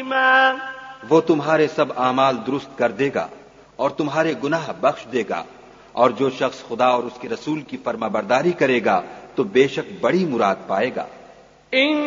हकीमा, वो तुम्हारे सब आमाल दुरुस्त कर देगा और तुम्हारे गुनाह बख्श देगा। और जो शख्स खुदा और उसके रसूल की फर्माबरदारी करेगा तो बेशक बड़ी मुराद पाएगा।